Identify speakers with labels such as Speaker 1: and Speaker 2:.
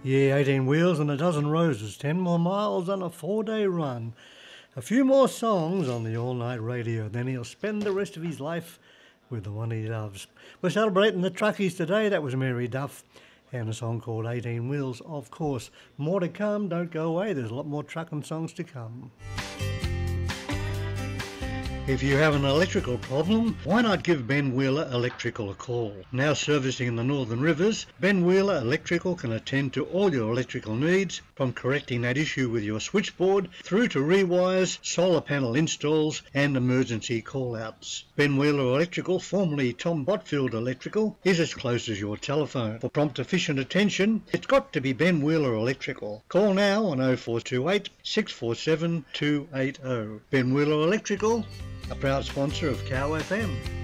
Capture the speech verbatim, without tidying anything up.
Speaker 1: Yeah, eighteen wheels and a dozen roses, ten more miles on a four-day run. A few more songs on the all-night radio, then he'll spend the rest of his life with the one he loves. We're celebrating the truckies today. That was Mary Duff and a song called eighteen wheels, of course. More to come, don't go away, there's a lot more trucking songs to come. If you have an electrical problem, why not give Ben Wheeler Electrical a call? Now servicing in the Northern Rivers, Ben Wheeler Electrical can attend to all your electrical needs, from correcting that issue with your switchboard through to rewires, solar panel installs and emergency call-outs. Ben Wheeler Electrical, formerly Tom Botfield Electrical, is as close as your telephone. For prompt efficient attention, it's got to be Ben Wheeler Electrical. Call now on oh four two eight, six four seven, two eight oh. Ben Wheeler Electrical, a proud sponsor of Cow F M.